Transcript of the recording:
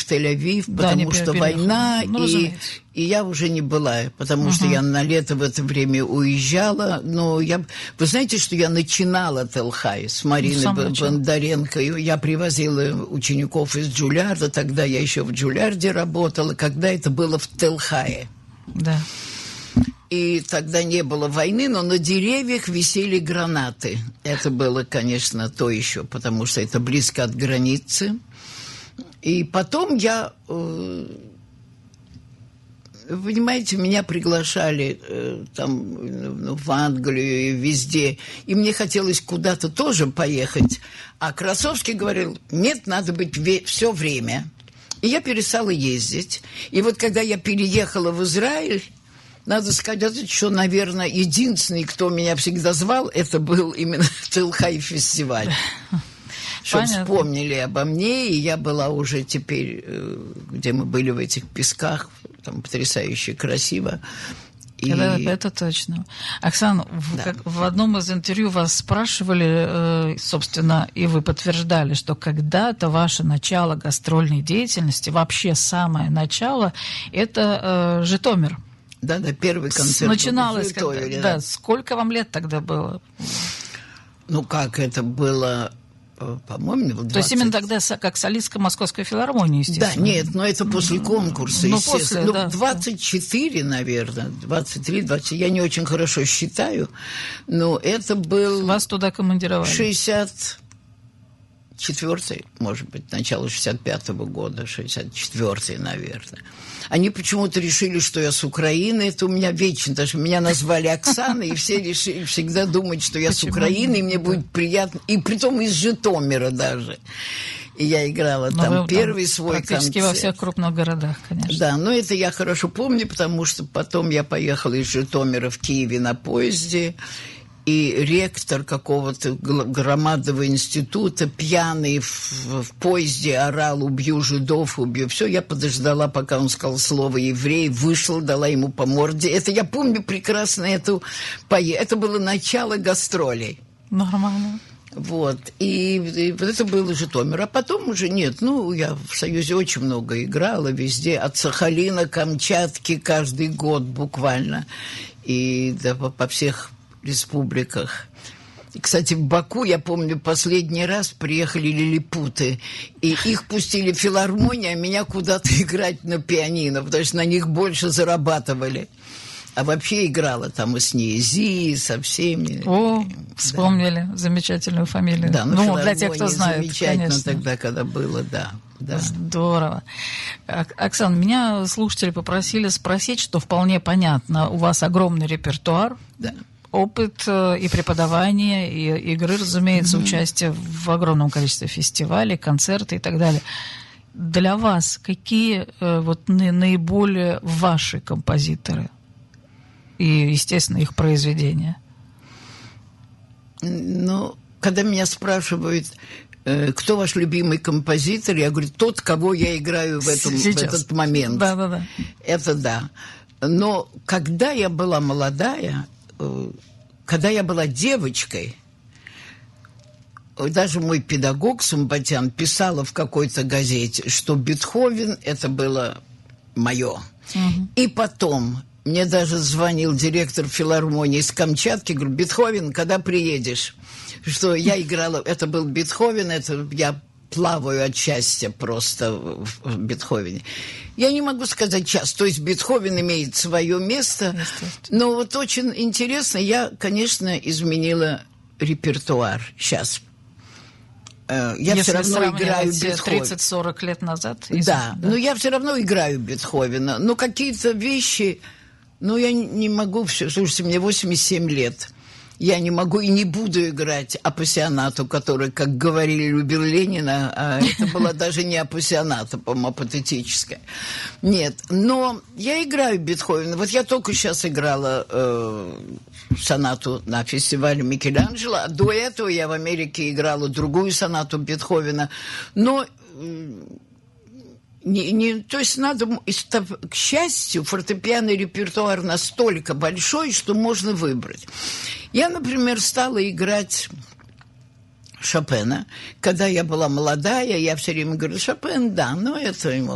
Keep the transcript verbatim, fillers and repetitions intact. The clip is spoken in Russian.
Тель-Авив, да, потому что переехали. Война, ну, и, и я уже не была, потому угу. что я на лето в это время уезжала. Но я, вы знаете, что я начинала Тель-Хай с Мариной ну, Бондаренко. Я привозила учеников из Джулиарда, тогда я еще в Джулиарде работала, когда это было в Тель-Хае. Да. И тогда не было войны, но на деревьях висели гранаты. Это было, конечно, то еще, потому что это близко от границы. И потом я, э, понимаете, меня приглашали э, там ну, в Англию и везде, и мне хотелось куда-то тоже поехать. А Красовский говорил, нет, надо быть ве- все время. И я перестала ездить. И вот когда я переехала в Израиль, надо сказать, что, наверное, единственный, кто меня всегда звал, это был именно Тель-Хай фестиваль. Чтобы вспомнили обо мне, и я была уже теперь, где мы были в этих песках, там потрясающе красиво. И... Это, это точно. Оксана, да. в, как, в одном из интервью вас спрашивали, э, собственно, и вы подтверждали, что когда-то ваше начало гастрольной деятельности, вообще самое начало, это э, Житомир. Да, да, первый концерт. Начиналось когда, да. да. Сколько вам лет тогда было? Ну, как это было... По-моему, двадцать... То есть именно тогда как солистка Московской филармонии, естественно. Да, нет, но это после конкурса, ну, естественно. После, ну, да, двадцать четыре, да. наверное, двадцать три, двадцать, я не очень хорошо считаю, но это был... Вас туда командировали? шестьдесят четвёртый, может быть, начало шестьдесят пятого года, шестьдесят четвёртый, наверное. Они почему-то решили, что я с Украины. Это у меня вечно. Даже меня назвали Оксаной, и все решили всегда думать, что я Почему? с Украины, и мне будет приятно. И притом из Житомира даже. И я играла но там первый там свой концерт. Практически во всех крупных городах, конечно. Да, но это я хорошо помню, потому что потом я поехала из Житомира в Киеве на поезде. И ректор какого-то громадного института, пьяный в, в поезде, орал «убью жидов, убью». Все, я подождала, пока он сказал слово «еврей», вышла, дала ему по морде. Это я помню прекрасно эту поездку. Это было начало гастролей. Нормально. Вот. И, и вот это было Житомир. А потом уже нет. Ну, я в Союзе очень много играла везде. От Сахалина, Камчатки каждый год буквально. И да, по, по всех... республиках. И, кстати, в Баку, я помню, последний раз приехали лилипуты, и их пустили в филармонию, а меня куда-то играть на пианино, потому что на них больше зарабатывали. А вообще играла там и с Ниези, и со всеми. О, вспомнили да. замечательную фамилию. Да, ну, для тех, кто знает, замечательно конечно. Тогда, когда было, да. Да. Здорово. Оксана, меня слушатели попросили спросить, что вполне понятно, у вас огромный репертуар. Да. Опыт и преподавания, и игры, разумеется, mm-hmm. участие в огромном количестве фестивалей, концерты и так далее. Для вас какие вот наиболее ваши композиторы и, естественно, их произведения? Ну, когда меня спрашивают, кто ваш любимый композитор, я говорю, тот, кого я играю в, этом, в этот момент. Да, да, да. Это да. Но когда я была молодая, когда я была девочкой, даже мой педагог Сумбатян писала в какой-то газете, что Бетховен – это было мое. Угу. И потом мне даже звонил директор филармонии из Камчатки, говорю, Бетховен, когда приедешь? Что я играла, это был Бетховен, это я плаваю от счастья просто в Бетховене. Я не могу сказать час, то есть Бетховен имеет свое место, но вот очень интересно, я, конечно, изменила репертуар сейчас. Я Если все равно играю Бетховена. тридцать-сорок лет назад? Да, да, но я все равно играю Бетховена. Но какие-то вещи, ну, я не могу все... Слушайте, мне восемьдесят семь лет. Я не могу и не буду играть апассионату, который, как говорили, любил Ленина, а это была даже не апассионата, по-моему, патетическая. Нет, но я играю Бетховена. Вот я только сейчас играла э, сонату на фестивале Микеланджело, а до этого я в Америке играла другую сонату Бетховена. Но... Э, Не, не, то есть надо, к счастью, фортепианный репертуар настолько большой, что можно выбрать. Я, например, стала играть Шопена. Когда я была молодая, я все время говорю, Шопен, да, но это ему